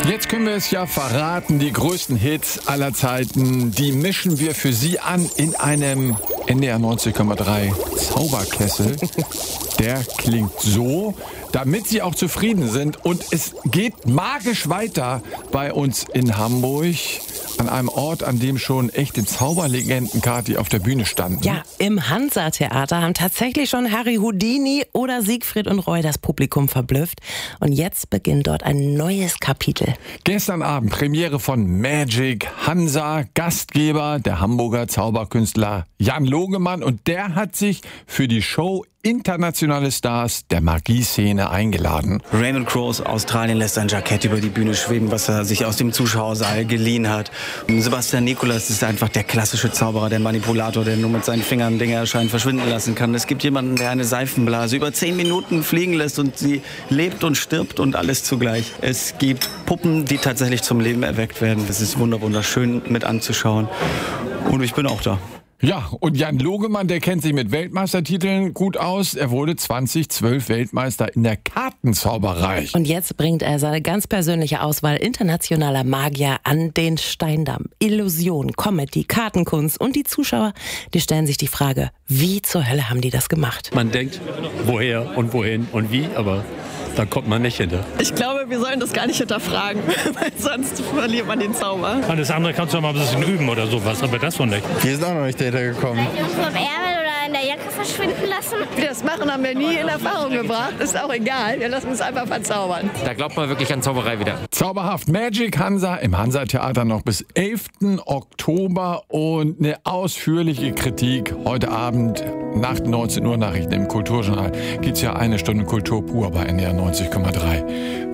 Jetzt können wir es ja verraten, die größten Hits aller Zeiten, die mischen wir für Sie an in einem NDR 90,3 Zauberkessel. Der klingt so, damit Sie auch zufrieden sind. Und es geht magisch weiter bei uns in Hamburg, an einem Ort, an dem schon echte Zauberlegenden, Kathi, auf der Bühne standen. Ja, im Hansa-Theater haben tatsächlich schon Harry Houdini oder Siegfried und Roy das Publikum verblüfft. Und jetzt beginnt dort ein neues Kapitel. Gestern Abend Premiere von Magic Hansa, Gastgeber der Hamburger Zauberkünstler Jan Logemann. Und der hat sich für die Show internationale Stars der Magieszene eingeladen. Raymond Crowe aus Australien lässt ein Jackett über die Bühne schweben, was er sich aus dem Zuschauersaal geliehen hat. Und Sebastian Nicolas ist einfach der klassische Zauberer, der Manipulator, der nur mit seinen Fingern Dinge erscheinen, verschwinden lassen kann. Es gibt jemanden, der eine Seifenblase über 10 Minuten fliegen lässt und sie lebt und stirbt und alles zugleich. Es gibt Puppen, die tatsächlich zum Leben erweckt werden. Das ist wunderschön mit anzuschauen. Und ich bin auch da. Ja, und Jan Logemann, der kennt sich mit Weltmeistertiteln gut aus. Er wurde 2012 Weltmeister in der Kartenzauberei. Und jetzt bringt er seine ganz persönliche Auswahl internationaler Magier an den Steindamm. Illusion, Comedy, Kartenkunst und die Zuschauer, die stellen sich die Frage, wie zur Hölle haben die das gemacht? Man denkt, woher und wohin und wie, aber da kommt man nicht hinter. Ich glaube, wir sollen das gar nicht hinterfragen, weil sonst verliert man den Zauber. Alles andere kannst du mal ein bisschen üben oder sowas, aber das noch nicht. Wir sind auch noch nicht dahinter gekommen. Irgendwo im Ärmel oder in der Jacke verschwinden lassen. Wie wir das machen, haben wir nie in Erfahrung gebracht. Ist auch egal, wir lassen uns einfach verzaubern. Da glaubt man wirklich an Zauberei wieder. Zauberhaft Magic Hansa im Hansa-Theater noch bis 11. Oktober und eine ausführliche Kritik heute Abend nach den 19 Uhr Nachrichten im Kulturjournal. Gibt's ja eine Stunde Kultur pur bei NDR 90,3.